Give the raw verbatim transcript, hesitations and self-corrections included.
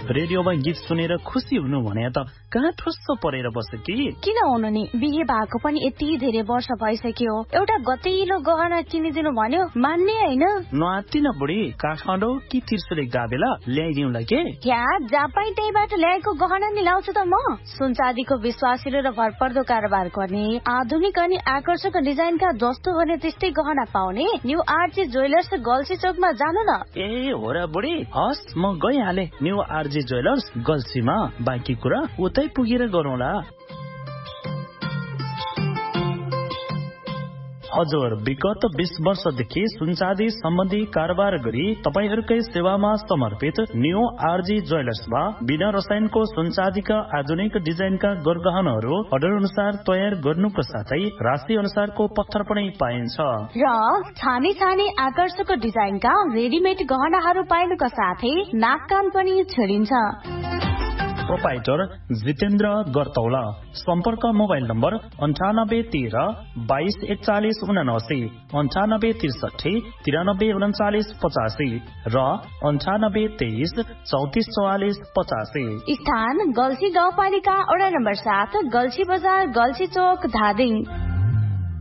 रेडियोमा गीत सुनेर खुसी हुनु भने त कहाँ ठुस्स परेर बस्छ कि? किन हुनु नि, बिहे भएको पनि यति धेरै वर्ष भइसक्यो, एउटा गतिलो गहना किनिदिनु भन्यो मान्ने हैन। नआत्तिन बुढी, काठमाडौँ कि त्रिशुले गाबेला ल्याइदिउँला के? क्या जापाई त्यहीबाट ल्याएको गहना नि लाउँछु त म। सुनचाँदीको विश्वासिलो र भरपर्दो कारोबार गर्ने, आधुनिक अनि आकर्षक डिजाइनका जस्तो भने त्यस्तै गहना पाउने न्यू आरजी ज्वेलर्स गल्सी चोकमा जानु न। ए हो र बुढी, हस् म गइहाले न्यू आरजी ज्वेलर्स गल्सीमा। बाँकी कुरा उतै पुगेर गरौँला। हजुर, विगत बीस वर्षदेखि सुनचाँदी सम्बन्धी कारोबार गरी तपाईहरूकै सेवामा समर्पित न्यू आरजी ज्वेलर्समा बिना रसायनको सुनचाँदीका आधुनिक डिजाइनका गरगहनाहरू अर्डर अनुसार तयार गर्नुको साथै राशि अनुसारको पत्थर पनि पाइन्छ र छानी छानी आकर्षक डिजाइनका रेडिमेड गहनाहरू पाइनुका साथै नाक कान पनि छेडिन्छ। प्रोपाइटर जितेन्द्र गर्तौला। सम्पर्क मोबाइल नम्बर अन्ठानब्बे तेह्र बाइस एकचालिस उनासी, अन्ठानब्बे त्रिसठी तिरानब्बे उन्चालिस पचासी र अन्ठानब्बे तेइस चौतिस चौवालिस पचासी। स्थान गल्सी गाउँपालिका वडा नम्बर सात, गल्सी बजार, गल्सी चोक, धादिङ।